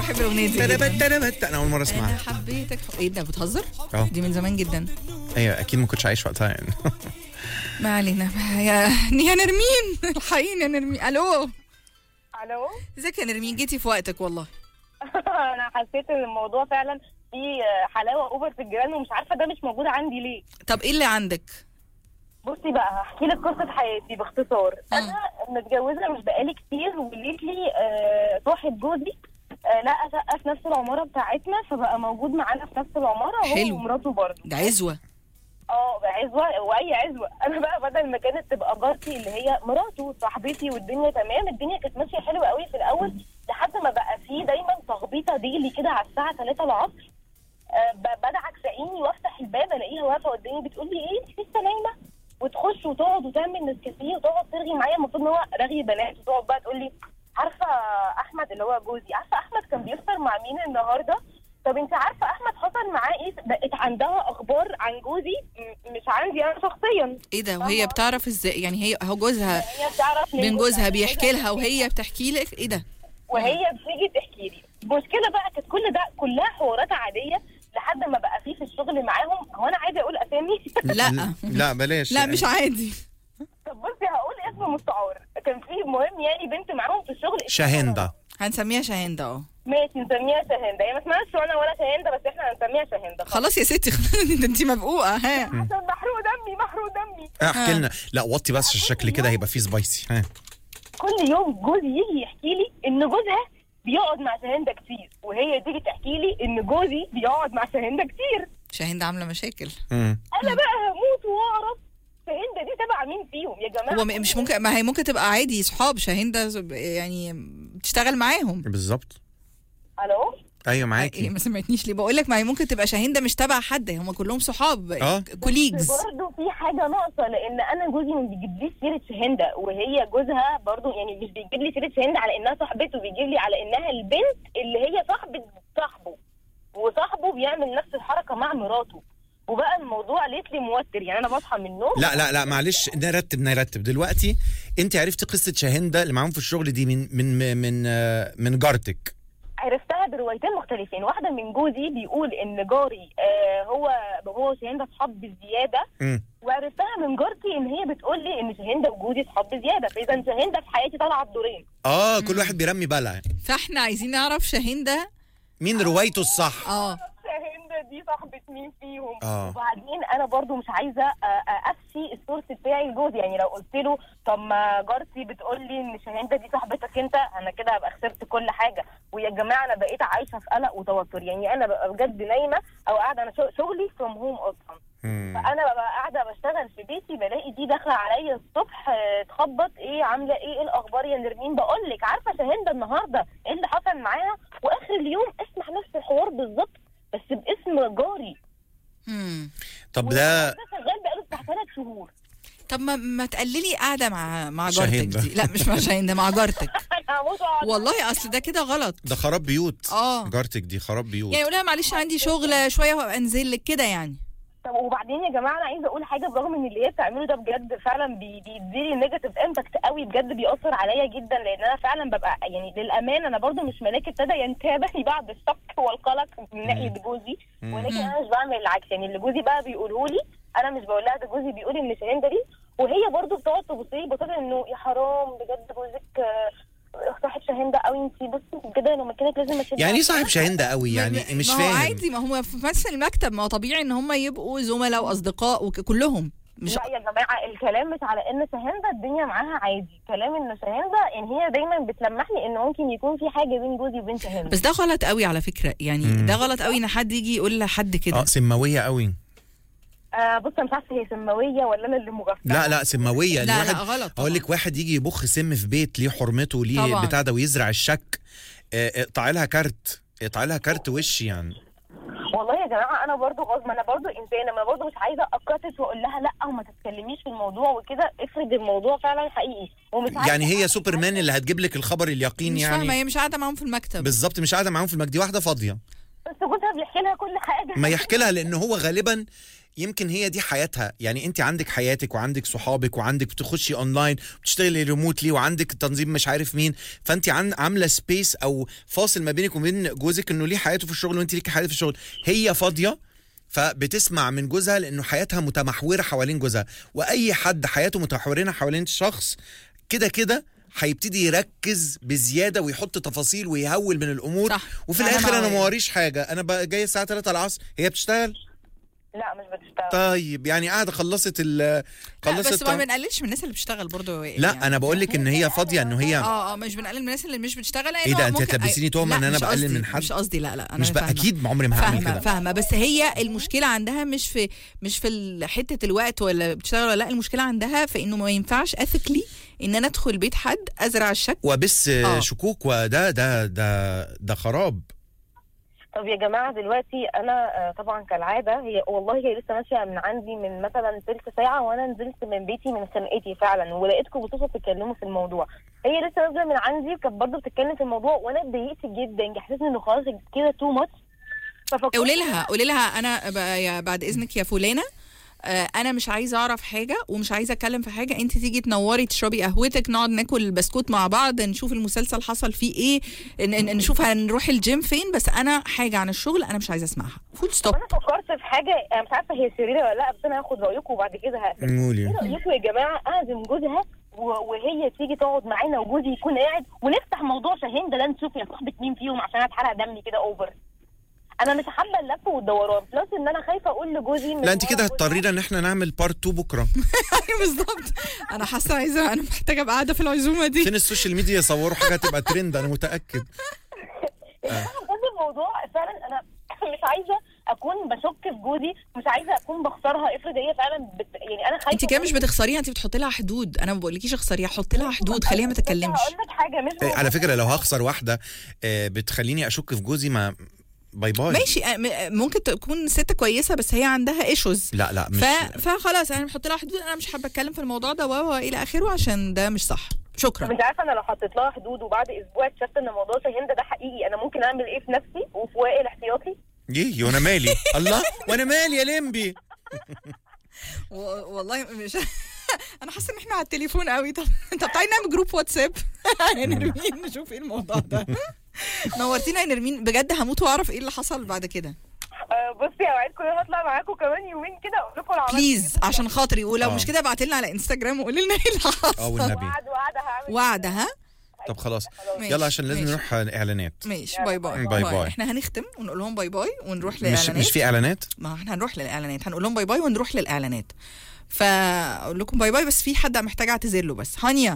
بحب الاغنيه دي تربت انا اول مره انا اسمعها. حبيتك. ايه ده بتهزر؟ اه دي من زمان جدا. ايوه اكيد ما كنتش عايش وقتها يعني. ما علينا. يا نرمين الحقيني يا نرمين. الو الو. ازيك يا نرمين؟ جيتي في وقتك والله. انا حسيت ان الموضوع فعلا فيه حلاوه اوفر في الجيران ومش عارفه ده مش موجود عندي ليه. طب ايه اللي عندك؟ بصي بقى هحكي لك قصه حياتي باختصار. انا متجوزه مش بقالي كتير وليت لي صاحب جوزي لقى شقه في نفس العماره بتاعتنا فبقى موجود معانا في نفس العماره هو حلو. ومراته برضه. ده عزوه. عزوه واي عزوه. انا بقى بدل ما كانت تبقى جارتي اللي هي مراته صاحبتي والدنيا تمام، الدنيا كانت ماشيه حلوه قوي في الاول لحد ما بقى فيه دايما تخبيطه ديلي كده على الساعه 3 العصر. بدعك عيني وافتح الباب الاقيها واقفه قدامي بتقول لي ايه انت لسه نايمه؟ وتخش وتقعد وتعمل نسكافيه وتقعد ترغي معايا. المفروض ان هو رغي بنات وتقعد بقى تقول لي عارفه احمد اللي هو جوزي، عارفه احمد كان بيفطر مع مين النهارده؟ طب انت عارفه احمد حصل معاه ايه؟ بقت عندها اخبار عن جوزي مش عندي انا شخصيا. ايه ده؟ وهي بتعرف ازاي يعني؟ هو جوزها هي بتعرف من جوزها بيحكي لها وهي بتحكي لك؟ ايه ده؟ وهي بتيجي تحكي لي. المشكله بقى كانت كل ده كلها حوارات عاديه لحد ما بقى في الشغل معاهم. هو انا عايزه اقول اسامي؟ لا لا بلاش لا يعني. مش عادي. طب بصي هقول اسم مستعار. كان في مهم يعني بنت معاهم في الشغل شاهندة. هنسميها شاهندة. ماشي نسميها شاهندة. هي ما اسمهاش شوانا ولا شاهندة بس احنا هنسميها شاهندة. خلاص يا ستي. ده انت مبقوقه. ها عشان محروق دمي محروق دمي. احكي لنا. لا وطي بس الشكل كده هيبقى فيه سبايسي. ها كل يوم جوزي يجي يحكي لي ان جوزها بيقعد مع شاهندة كتير وهي تيجي تحكي لي ان جوزي بيقعد مع شاهندة كتير. شاهندة عامله مشاكل. انا بقى هموت واعرف شاهندة دي تبع مين فيهم يا جماعه. هو مش ممكن؟ ما هي ممكن تبقى عادي صحاب شاهندة يعني بتشتغل معاهم. بالظبط. الو. ايوه ايه معاكي. ما سمعتنيش ليه؟ بقول لك ما هي ممكن تبقى شاهندة مش تبع حد، هم كلهم صحاب كوليجز. برضه في حاجه ناقصه لان انا جوزي ما بيجيبليش سيره شاهندة وهي جوزها برضه يعني مش بيجيب لي سيره شاهندة على انها صاحبته، بيجيب لي على انها البنت اللي هي صاحبه صاحبه وصاحبه بيعمل نفس الحركه مع مراته. وبقى الموضوع ليت لي موتر يعني. انا بصحى من النوم. لا معلش نرتب دلوقتي. انت عرفتي قصه شاهندة اللي معاهم في الشغل دي من جارتك؟ عرفتها بروايتين مختلفين. واحده من جوزي بيقول ان جاري هو وشاهندة صحاب بزياده. وعرفتها من جارتي ان هي بتقول لي ان شاهندة وجوزي صحاب بزياده. فاذا شاهندة في حياتي طالعه بدورين. كل واحد بيرمي بلع. فاحنا عايزين نعرف شاهندة مين روايته الصح. شاهندة دي صاحبة مين فيهم. وبعدين انا برضو مش عايزه افشي السورس بتاعي لجوزي. يعني لو قلت له طب ما جارتي بتقول لي ان شاهندة دي صاحبتك انت، انا كده هبقى خسرت كل حاجه. ويا جماعه انا بقيت عايشه في قلق وتوتر. يعني انا ببقى بجد نايمه او قاعده. انا شغلي فروم هوم اصلا. فانا ببقى قاعده بشتغل في بيتي بلاقي دي داخله عليا الصبح تخبط ايه عامله ايه الاخبار يا نرمين؟ بقول لك عارفه شاهندة النهارده ايه اللي حصل معاها؟ واخر اليوم اسمع نفس الحوار بالظبط بس باسم جاري. طب ده شغال بقاله بتاع 3 شهور. طب ما تقللي قاعده مع جارتك دي. لا مش مع شاهندة، مع جارتك. والله اصل ده كده غلط. ده خراب بيوت. جارتك دي خراب بيوت. يعني قولها معلش عندي شغل شويه وابقى انزل لك كده يعني. طب وبعدين يا جماعه انا عايزه اقول حاجه. برغم ان اللي هي بتعمله ده بجد فعلا بيديلي نيجاتيف امباكت قوي بجد بيأثر عليا جدا. لان انا فعلا ببقى يعني للامانه انا برضو مش ملاك ابتدى ينتابني بعد الشك والقلق من ناحيه جوزي. ولكن انا مش بعمل العكس. يعني اللي جوزي بقى بيقوله لي انا مش بقول لها. ده جوزي بيقول ان شاهندة دي وهي برضو بتقعد تبص لي بتقول انه يا حرام بجد جوزك صاحب شاهندة قوي. انت بصي كده لما كانت لازم اشيل. يعني ايه صاحب شاهندة قوي؟ يعني مش فاهم. ما هو عادي، ما هم في نفس المكتب، ما هو طبيعي ان هم يبقوا زملاء واصدقاء وكلهم. مش لا يا جماعه الكلام مش على ان شاهندة الدنيا معاها عادي. كلام ان شاهندة يعني هي دايما بتلمحني ان ممكن يكون في حاجه بين جوزي وبين شاهندة. بس ده غلط قوي على فكره. يعني ده غلط قوي ان حد يجي يقول لحد كده. سماويه قوي. بص انا مش عارفه هي سماويه ولا انا اللي مغفله. لا سماويه. لا غلط. اقول لك واحد يجي يبخ سم في بيت ليه حرمته ليه بتاع ده ويزرع الشك. اقطع لها كارت وش يعني. والله يا جماعه انا برضو غصب. انا برضو انسانه. ما برضو مش عايزه اقاطس واقول لها لا وما تتكلميش في الموضوع وكده. افرض الموضوع فعلا حقيقي ومش يعني هي سوبرمان اللي هتجيب لك الخبر اليقين. مش يعني فاهمه. هي مش قاعده معاهم في المكتب. بالظبط مش قاعده معاهم في المكتب. دي واحده فاضيه. بس جوزها بيحكي لها كل حاجه. ما يحكي لها لان هو غالبا يمكن هي دي حياتها. يعني انت عندك حياتك وعندك صحابك وعندك بتخشي اونلاين بتشتغلي ريموتلي وعندك تنظيم مش عارف مين، فانت عامله سبيس او فاصل ما بينك وبين جوزك انه ليه حياته في الشغل وانت ليكي حياتك في الشغل. هي فاضيه فبتسمع من جوزها لانه حياتها متمحوره حوالين جوزها، واي حد حياته متمحورين حوالين شخص كده كده هيبتدي يركز بزياده ويحط تفاصيل ويهول من الامور. صح. وفي الاخر انا ما وريش حاجه، انا بقى جاي الساعه 3 العصر هي بتشتغل. لا مش بتشتغل. طيب يعني قاعده خلصت بس ما بنقللش من الناس اللي بتشتغل برضو. لا يعني انا بقول لك ان هي فاضيه، انه هي مش بنقلل من الناس اللي مش بتشتغل. ايه ده انت هتلبسيني تهمه ان انا بقلل من حد؟ مش قصدي، لا انا مش اكيد عمري ما هعمل كده. فاهمه بس هي المشكله عندها مش في حته الوقت ولا بتشتغل ولا لا، المشكله عندها في انه ما ينفعش اثيكلي ان انا ادخل بيت حد ازرع الشك وبس شكوك، وده ده خراب. طب يا جماعه دلوقتي انا طبعا كالعاده هي لسه ماشيه من عندي من مثلا ثلث ساعه، وانا نزلت من بيتي من خنقتي فعلا ولقيتكم بتصوا تتكلموا في الموضوع. هي لسه نازله من عندي وكانت برضه بتتكلم في الموضوع وانا اتضايقت جدا، حسيت انه خلاص كده تو ماتش. قولي لها انا بعد اذنك يا فلانه، انا مش عايزه اعرف حاجه ومش عايزه اتكلم في حاجه، انت تيجي تنوري تشربي قهوتك، نقعد ناكل البسكوت مع بعض، نشوف المسلسل حصل فيه ايه، نشوف هنروح الجيم فين، بس انا حاجه عن الشغل انا مش عايزه اسمعها. فول ستوب. انا فكرت في حاجه، انا مش عارفه هي شريره ولا لا، بس انا هاخد رايكم وبعد كده هقفل. ايه رايكم يا جماعه اعزم جوزها وهي تيجي تقعد معانا وجوزي يكون قاعد ونفتح موضوع شاهين ده، لا نشوف يا صاحبه مين فيهم عشان اتحرق دمي كده اوفر. انا مش حابه اللف والدوران، بلس ان انا خايفه اقول لجوزي لا انت كده هتضطرينا ان احنا نعمل بارت 2 بكره. بالظبط. انا حاسه انا محتاجه ابقى قاعده في العزومه دي. فين السوشيال ميديا يصوروا حاجه تبقى ترند، انا متاكد. بجد الموضوع فعلا انا مش عايزه اكون بشك في جوزي، مش عايزه اكون بخسرها. افرض هي فعلا يعني انا خايفه. انت كده مش بتخسريها، انت بتحطي لها حدود. انا ما بقولكيش اخسريها، حطي لها حدود، خليها ما تتكلمش. هقول لك حاجه مش على فكره لو هخسر واحده بتخليني اشك في جوزي، ما باي ماشي. ممكن تكون ست كويسه بس هي عندها ايشوز. لا مش فخلاص انا بحط لها حدود، انا مش حابه اتكلم في الموضوع ده والى اخره عشان ده مش صح. شكرا. مش عارفه انا لو حطيت لها حدود وبعد اسبوع اكتشفت ان موضوع شاهين ده حقيقي، انا ممكن اعمل ايه في نفسي وفي وائل احتياطي؟ ايه وانا مالي؟ الله وانا مالي يا لمبي. والله مش انا حاسه ان احنا على التليفون قوي. طب تعالي نعمل جروب واتساب يا نرمين نشوف ايه الموضوع ده. نورتينا يا نرمين بجد، هموت واعرف ايه اللي حصل بعد كده. بصي اوعدكم هطلع معاكم كمان يومين كده اقول لكم العمل بليز عشان خاطري، ولو مش كده ابعتي لنا على انستجرام وقولي لنا ايه اللي حصل. والنبي وعد ها. طب خلاص يلا عشان لازم نروح اعلانات. ماشي باي. احنا هنختم ونقول لهم باي ونروح للاعلانات. مش في اعلانات؟ ما احنا هنروح للاعلانات، هنقول لهم باي ونروح للاعلانات. فاقول لكم باي بس في حد محتاج اعتذر له. بس هانيا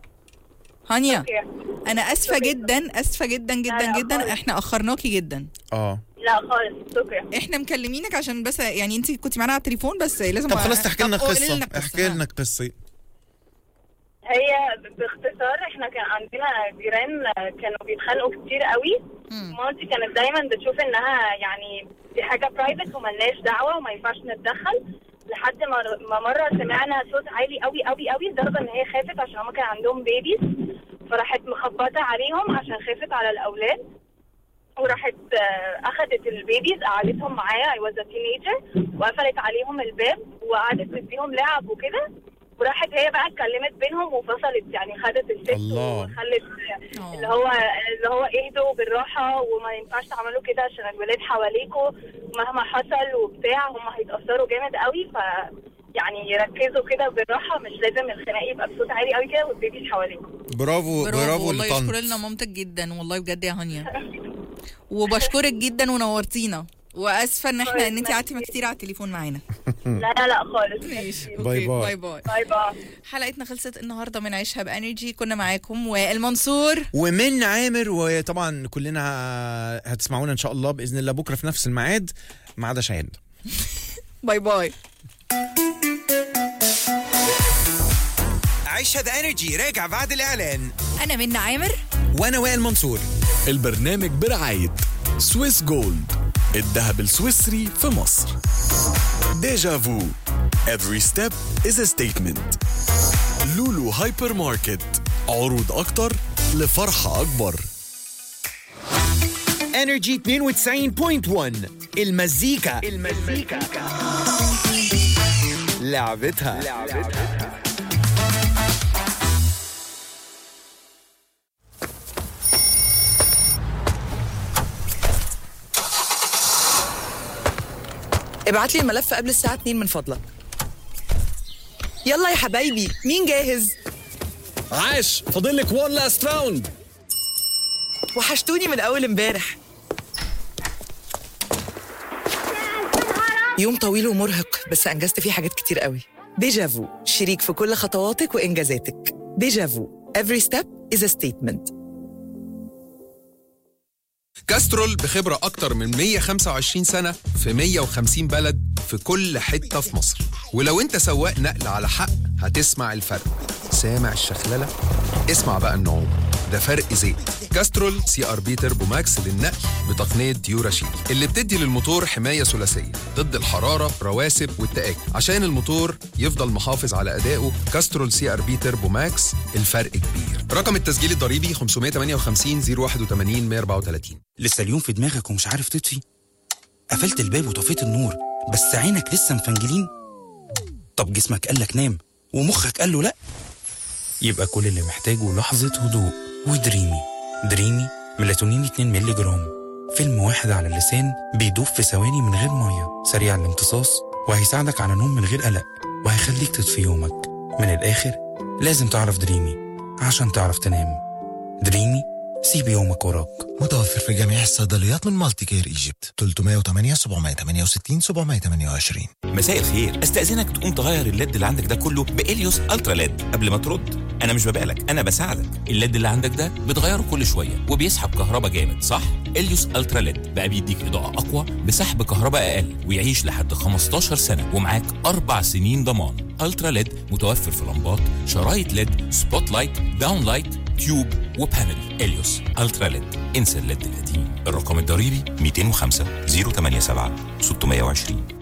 انا اسفه جدا احنا اخرناكي جدا. لا خالص شكرا. احنا مكلمينك عشان بس يعني انت كنت معانا على التليفون بس لازم. طب خلاص تحكي لنا قصه. احكي لنا قصه. هي باختصار احنا كان عندنا جيران كانوا بيتخانقوا كتير قوي. مامتي كانت دايما بتشوف انها يعني دي حاجه برايفت وملناش دعوه وما ينفعش نتدخل، لحد ما مره سمعنا صوت عالي قوي قوي قوي لدرجه ان هي خافت عشان هما كان عندهم بيبيز، فراحت مخبطه عليهم عشان خافت على الاولاد، وراحت اخذت البيبيز قعدتهم معايا I was a teenager وقفلت عليهم الباب وقعدت تديهم لعب وكده، وراحت هي بقى اتكلمت بينهم وفصلت، يعني خدت الست وخلت اللي هو اهدوا بالراحه وما ينفعش تعملوا كده عشان الولاد حواليكوا مهما حصل وبتاع هم هيتاثروا جامد قوي، ف يعني يركزوا كده بالراحه، مش لازم الخناق يبقى بصوت عالي قوي كده والبيبيز حواليكوا. برافو والله يشكر لنا مامتك جدا والله بجد يا هانيا. وبشكرك جدا ونورتينا، واسفه ان انت قعدتي كتير على التليفون معانا. لا خالص. ماشي. باي. حلقتنا خلصت النهارده من عيشها بانرجي، كنا معاكم وائل منصور ومن عامر، وطبعا كلنا هتسمعونا ان شاء الله باذن الله بكره في نفس الميعاد ما عدا شاهين. باي. عيشها بانرجي راجع بعد الاعلان. انا من عامر وانا وائل منصور. البرنامج برعاية سويس جولد، الذهب السويسري في مصر. ديجا فو Every step is a statement. لولو هايبر ماركت، عروض أكتر لفرحة أكبر. انرجي 92.1. المزيكا لعبتها. ابعت لي الملف قبل الساعة 2 من فضلك. يلا يا حبايبي، مين جاهز؟ عاش، فاضلك وان لاست راوند. وحشتوني من أول امبارح. يوم طويل ومرهق بس أنجزت فيه حاجات كتير قوي. ديجافو، شريك في كل خطواتك وإنجازاتك. ديجافو every step is a statement. كاسترول بخبرة أكتر من 125 سنة في 150 بلد في كل حتة في مصر. ولو أنت سواق نقل على حق هتسمع الفرق. سامع الشخللة؟ اسمع بقى النعوم، ده فرق زيت. كاسترول CRB تربو ماكس للنقل بتقنية ديوراشيل اللي بتدي للموتور حماية ثلاثية ضد الحرارة، رواسب والتآكل عشان الموتور يفضل محافظ على أدائه. كاسترول CRB تربو ماكس، الفرق كبير. رقم التسجيل الضريبي 558 081 134. لسه اليوم في دماغك ومش عارف تطفي؟ قفلت الباب وطفيت النور بس عينك لسه مفنجلين؟ طب جسمك قالك نام ومخك قال له لأ؟ يبقى كل اللي محتاجه لحظة هدوء دريمي ميلاتونين 2 مللي جرام، فيلم واحد على اللسان بيدوب في ثواني من غير مية، سريع الامتصاص وهيساعدك على نوم من غير قلق وهيخليك تطفي يومك. من الآخر لازم تعرف دريمي عشان تعرف تنام. دريمي، سيب يومك وراك. متوفر في جميع الصيدليات من مالتي كير ايجيبت. 308 768 728. مساء الخير، استأذنك تقوم تغير الليد اللي عندك ده كله بإليوس الترا ليد. قبل ما ترد، انا مش ببيعلك، انا بساعدك. الليد اللي عندك ده بتغيره كل شويه وبيسحب كهرباء جامد، صح؟ إليوس الترا ليد بقى بيديك اضاءه اقوى بسحب كهرباء اقل ويعيش لحد 15 سنه ومعاك 4 سنين ضمان. الترا ليد متوفر في لمبات، شرايط ليد، سبوت لايت، داون لايت، تيوب وبانل. إليوس الترا ليد، انسى الليد القديم. الرقم الضريبي 205 087 620.